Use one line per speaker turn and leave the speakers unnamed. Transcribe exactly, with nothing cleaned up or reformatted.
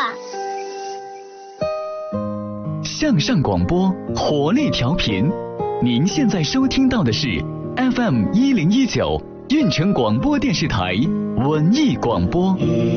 向上广播，活力调频。您现在收听到的是 F M 一零一九运城广播电视台文艺广播。